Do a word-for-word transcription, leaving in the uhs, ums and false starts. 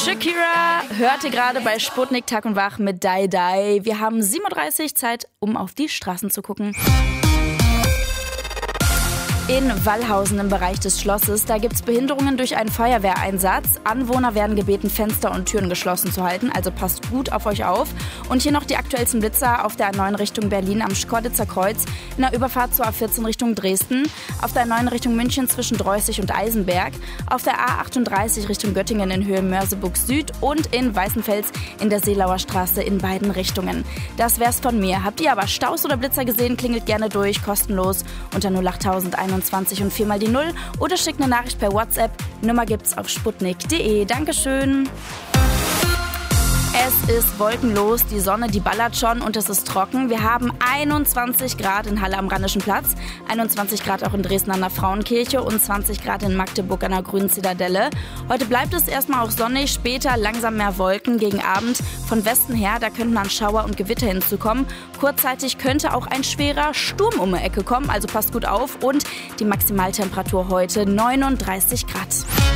Shakira hörte gerade bei Sputnik Tag und Wach mit Die Die. Wir haben sieben Uhr dreißig Zeit, um auf die Straßen zu gucken. In Wallhausen im Bereich des Schlosses, da gibt es Behinderungen durch einen Feuerwehreinsatz. Anwohner werden gebeten, Fenster und Türen geschlossen zu halten, also passt gut auf euch auf. Und hier noch die aktuellsten Blitzer auf der A neun Richtung Berlin am Schkeuditzer Kreuz, in der Überfahrt zur A vierzehn Richtung Dresden, auf der A neun Richtung München zwischen Dreußig und Eisenberg, auf der A achtunddreißig Richtung Göttingen in Höhe Mörseburg Süd und in Weißenfels in der Seelauer Straße in beiden Richtungen. Das wär's von mir. Habt ihr aber Staus oder Blitzer gesehen, klingelt gerne durch, kostenlos unter null acht einundzwanzig und viermal die Null oder schickt eine Nachricht per WhatsApp. Nummer gibt's auf sputnik punkt de. Dankeschön. Es ist wolkenlos, die Sonne, die ballert schon und es ist trocken. Wir haben einundzwanzig Grad in Halle am Rheinischen Platz, einundzwanzig Grad auch in Dresden an der Frauenkirche und zwanzig Grad in Magdeburg an der Grünen Zitadelle. Heute bleibt es erstmal auch sonnig, später langsam mehr Wolken gegen Abend. Von Westen her, da könnten dann Schauer und Gewitter hinzukommen. Kurzzeitig könnte auch ein schwerer Sturm um die Ecke kommen, also passt gut auf. Und die Maximaltemperatur heute neununddreißig Grad.